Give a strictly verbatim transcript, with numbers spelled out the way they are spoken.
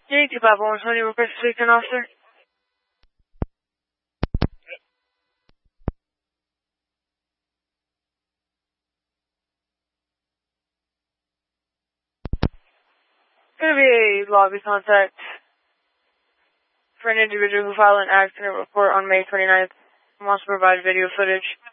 J two five one, Sony request to speak to an officer. Gonna be a lobby contact for an individual who filed an accident report on May twenty-ninth and wants to provide video footage.